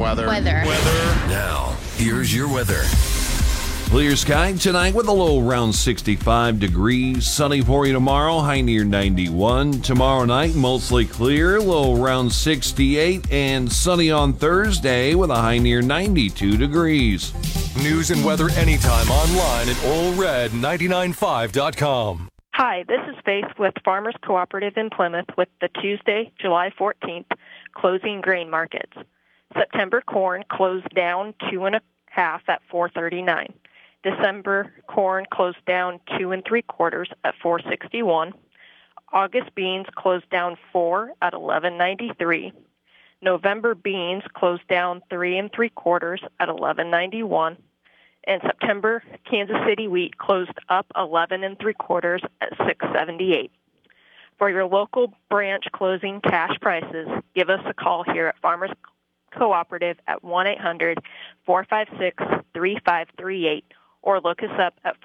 Weather. Now, here's your weather. Clear sky tonight with a low around 65 degrees. Sunny for you tomorrow, high near 91. Tomorrow night, mostly clear, low around 68. And sunny on Thursday with a high near 92 degrees. News and weather anytime online at allred995.com. Hi, this is Faith with Farmers Cooperative in Plymouth with the Tuesday, July 14th, closing grain markets. September corn closed down 2.5 at $4.39. December corn closed down 2 3/4 at $4.61. August beans closed down 4 at $11.93. November beans closed down 3 3/4 at $11.91. And September Kansas City wheat closed up 11 3/4 at $6.78. For your local branch closing cash prices, give us a call here at Farmers Cooperative at 1-800-456-3538 or look us up at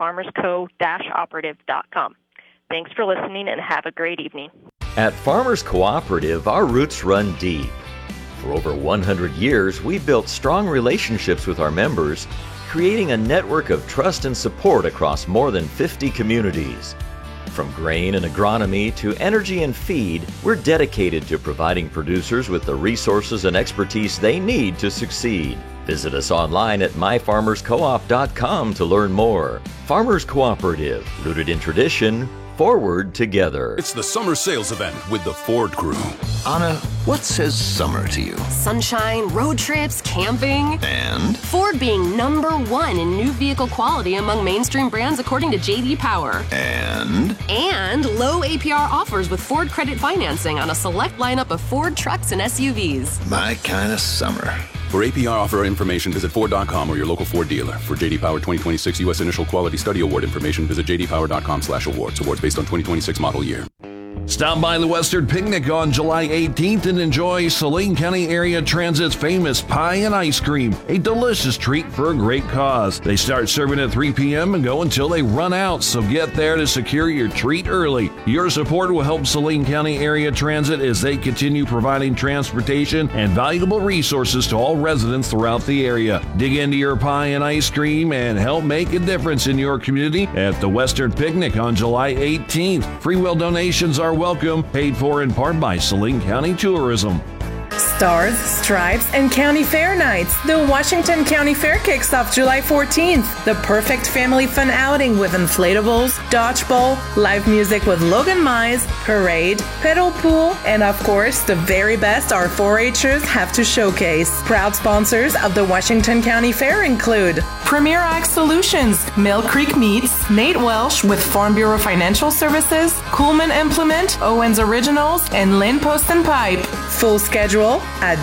farmersco-operative.com. Thanks for listening and have a great evening. At Farmers Cooperative, our roots run deep. For over 100 years, we've built strong relationships with our members, creating a network of trust and support across more than 50 communities. From grain and agronomy to energy and feed, we're dedicated to providing producers with the resources and expertise they need to succeed. Visit us online at myfarmerscoop.com to learn more. Farmers Cooperative, rooted in tradition, forward together. It's the summer sales event with the Ford Crew. Anna, what says summer to you? Sunshine, road trips, camping. And? Ford being #1 in new vehicle quality among mainstream brands according to J.D. Power. And? And low APR offers with Ford credit financing on a select lineup of Ford trucks and SUVs. My kind of summer. For APR offer information, visit Ford.com or your local Ford dealer. For J.D. Power 2026 U.S. Initial Quality Study Award information, visit jdpower.com/awards. Awards based on 2026 model year. Stop by the Western Picnic on July 18th and enjoy Saline County Area Transit's famous pie and ice cream, a delicious treat for a great cause. They start serving at 3 p.m. and go until they run out, so get there to secure your treat early. Your support will help Saline County Area Transit as they continue providing transportation and valuable resources to all residents throughout the area. Dig into your pie and ice cream and help make a difference in your community at the Western Picnic on July 18th. Free will donations are welcome, paid for in part by Saline County Tourism. Stars, Stripes, and County Fair Nights. The Washington County Fair kicks off July 14th. The perfect family fun outing with inflatables, dodgeball, live music with Logan Mize, parade, pedal pool, and of course, the very best our 4-Hers have to showcase. Proud sponsors of the Washington County Fair include Premier Ag Solutions, Mill Creek Meats, Nate Welsh with Farm Bureau Financial Services, Coolman Implement, Owens Originals, and Lynn Post and Pipe. Full schedule at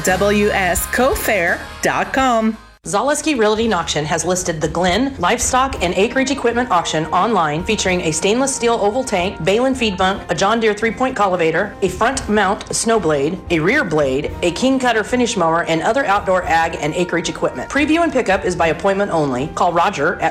wscofair.com. Zaleski Realty and Auction has listed the Glen Livestock and Acreage Equipment Auction online, featuring a stainless steel oval tank, Balin feed bunk, a John Deere 3-point cultivator, a front mount snow blade, a rear blade, a King Cutter finish mower, and other outdoor ag and acreage equipment. Preview and pickup is by appointment only. Call Roger at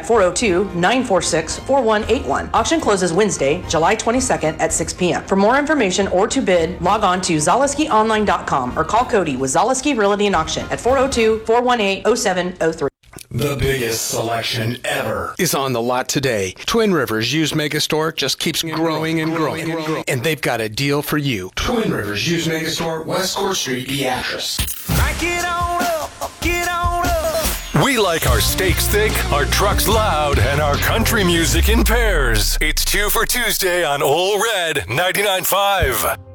402-946-4181. Auction closes Wednesday, July 22nd at 6 p.m. For more information or to bid, log on to ZaleskiOnline.com or call Cody with Zaleski Realty and Auction at 402-418-0703. The biggest selection ever is on the lot today. Twin Rivers Used Megastore just keeps growing and growing. And they've got a deal for you. Twin Rivers Used Megastore, West Court Street, Beatrice. Get on up, get on up. We like our steaks thick, our trucks loud, and our country music in pairs. It's 2 for Tuesday on Ole Red 99.5.